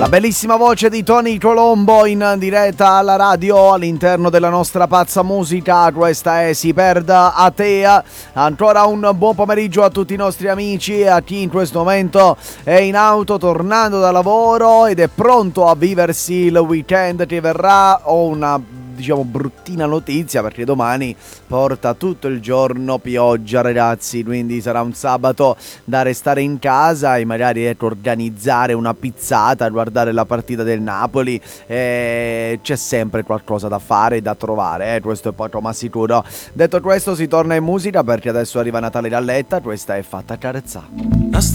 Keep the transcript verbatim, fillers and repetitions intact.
La bellissima voce di Tony Colombo in diretta alla radio all'interno della nostra pazza musica. Questa è Si perda a te. Ancora un buon pomeriggio a tutti i nostri amici e a chi in questo momento è in auto tornando da lavoro ed è pronto a viversi il weekend che verrà. Ho una diciamo bruttina notizia perché domani porta tutto il giorno pioggia, ragazzi, quindi sarà un sabato da restare in casa e magari ecco organizzare una pizzata, guardare la partita del Napoli. E c'è sempre qualcosa da fare e da trovare, eh? Questo è poco ma sicuro. Detto questo, si torna in musica perché adesso arriva Natale Galletta. Questa è Fatta Carezza.